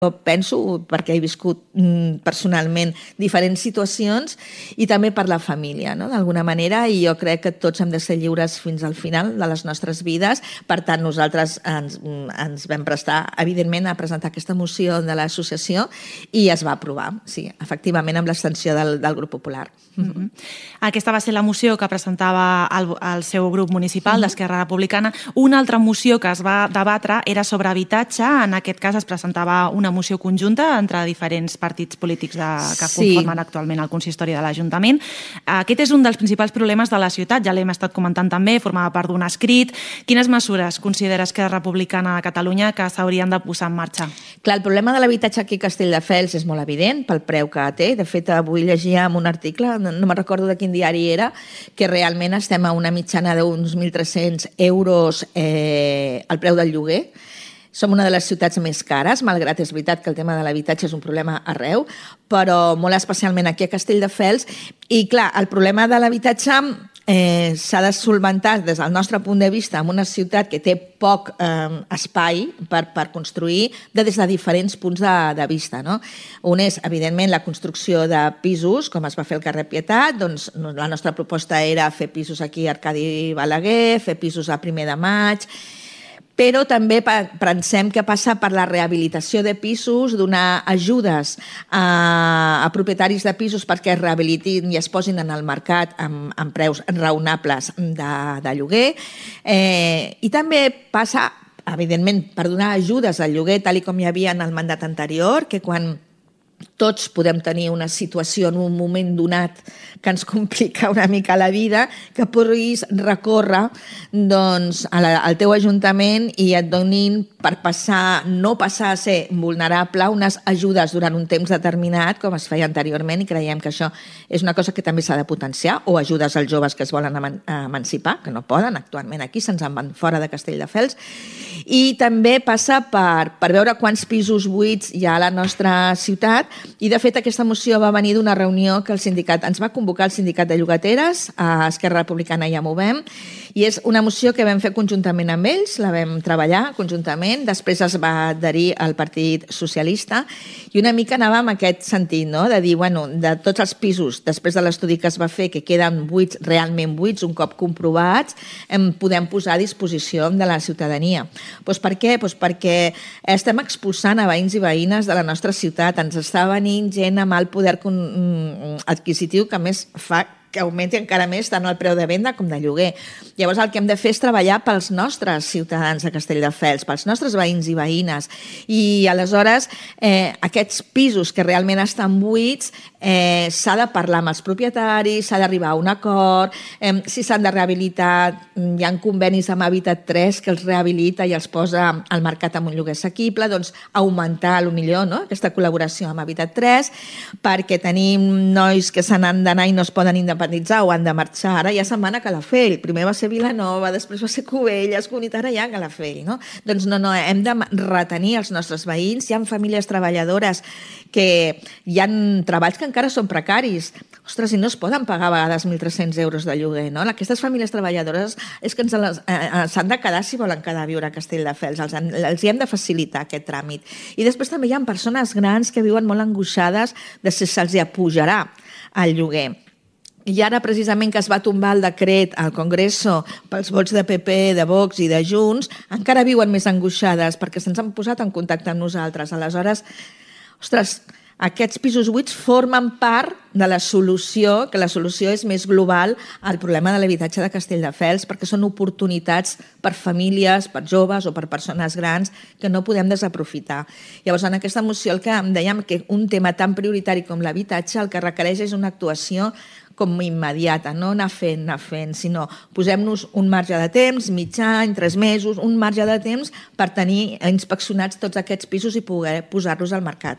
penso, perquè he viscut personalment diferents situacions, i també per la família, no? D'alguna manera, i jo crec que tots hem de ser lliures fins al final de les nostres vides. Per tant, nosaltres ens vam prestar, evidentment, a presentar aquesta moció de l'associació i es va aprovar, sí, efectivament, amb l'abstenció del Grup Popular. Aquesta va ser la moció que presentava el seu grup municipal d'Esquerra Republicana. Una altra moció que es va debatre era sobre habitatge. En aquest cas es presentava una moció conjunta entre diferents partits polítics que conformen actualment el consistori de l'Ajuntament. Aquest és un dels principals problemes de la ciutat, ja l'hem estat comentant també, formava part d'un escrit. Quines mesures considera Esquerra Republicana de Catalunya que s'haurien de posar en marxa? Clar, el problema de l'habitatge aquí a Castelldefels és molt evident pel preu que té. De fet, avui llegia en un article, no me'n recordo de quin diari era, que realment estem a una mitjana d'uns 1.300 euros el preu del lloguer. Som una de les ciutats més cares, malgrat és veritat que el tema de l'habitatge és un problema arreu, però molt especialment aquí a Castelldefels. I clar, el problema de l'habitatge s'ha de solventar des del nostre punt de vista en una ciutat que té poc espai per construir des de diferents punts de vista, no? Un és, evidentment, la construcció de pisos, com es va fer al carrer Pietat. Doncs la nostra proposta era fer pisos aquí a Arcadi Balaguer, fer pisos a Primer de Maig, però també pensem que passa per la rehabilitació de pisos, donar ajudes a propietaris de pisos perquè es rehabilitin i es posin en el mercat amb preus raonables de lloguer. I també passa, evidentment, per donar ajudes al lloguer, tal com hi havia en el mandat anterior, que quan tots podem tenir una situació en un moment donat que ens complica una mica la vida, que puguis recórrer al teu ajuntament i et donin per no passar a ser vulnerable unes ajudes durant un temps determinat, com es feia anteriorment, i creiem que això és una cosa que també s'ha de potenciar, o ajudes als joves que es volen emancipar, que no poden actualment aquí, se'ns en van fora de Castelldefels. I també passa per veure quants pisos buits hi ha a la nostra ciutat. I, de fet, aquesta moció va venir d'una reunió que ens va convocar el Sindicat de Llogateres, a Esquerra Republicana ja movem, i és una moció que vam fer conjuntament amb ells, la vam treballar conjuntament, després es va adherir al Partit Socialista, i una mica anava en aquest sentit, no? De dir, de tots els pisos, després de l'estudi que es va fer, que queden buits, realment buits, un cop comprovats, podem posar a disposició de la ciutadania. Per què? Perquè estem expulsant a veïns i veïnes de la nostra ciutat, ens està venint gent amb alt poder adquisitiu, que a més fa que augmenti encara més tant el preu de venda com de lloguer. Llavors el que hem de fer és treballar pels nostres ciutadans de Castelldefels, pels nostres veïns i veïnes. I aleshores aquests pisos que realment estan buits s'ha de parlar amb els propietaris, s'ha d'arribar a un acord, si s'han de rehabilitar, hi ha convenis amb Habitat 3 que els rehabilita i els posa al mercat amb un lloguer assequible, doncs augmentar potser aquesta col·laboració amb Habitat 3, perquè tenim nois que se n'han d'anar i no es poden independitzar o han de marxar. Ara ja se'n van a Calafell, primer va ser Vilanova, després va ser Cubelles, ara ja a Calafell, no? Doncs no, hem de retenir els nostres veïns. Hi ha famílies treballadores que hi ha treballs que encara són precaris. Ostres, i no es poden pagar a vegades 1.300 euros de lloguer, no? Aquestes famílies treballadores és que s'han de quedar si volen quedar a viure a Castelldefels. Els hi hem de facilitar aquest tràmit. I després també hi ha persones grans que viuen molt angoixades de si se'ls apujarà el lloguer. I ara, precisament, que es va tombar el decret al Congreso pels vots de PP, de Vox i de Junts, encara viuen més angoixades perquè se'ns han posat en contacte amb nosaltres. Aleshores, ostres, aquests pisos buits formen part de la solució, que la solució és més global al problema de l'habitatge de Castelldefels, perquè són oportunitats per famílies, per joves o per persones grans que no podem desaprofitar. Llavors, en aquesta moció el que dèiem que un tema tan prioritari com l'habitatge el que requereix és una actuació com immediata, no anar fent, sinó posem-nos un marge de temps, mig any, 3 mesos, un marge de temps per tenir inspeccionats tots aquests pisos i poder posar-los al mercat.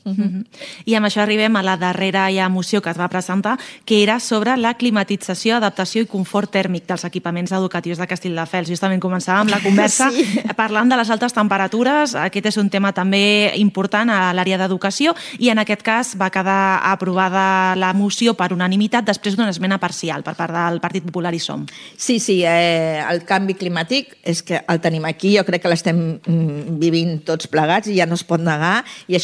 I amb això arribem a la darrera moció que es va presentar, que era sobre la climatització, adaptació i confort tèrmic dels equipaments educatius de Castelldefels. Justament començàvem la conversa parlant de les altes temperatures. Aquest és un tema també important a l'àrea d'educació i en aquest cas va quedar aprovada la moció per unanimitat després d'una esmena parcial per part del Partit Popular i Som. Sí, el canvi climàtic és que el tenim aquí, jo crec que l'estem vivint tots plegats i ja no es pot negar, i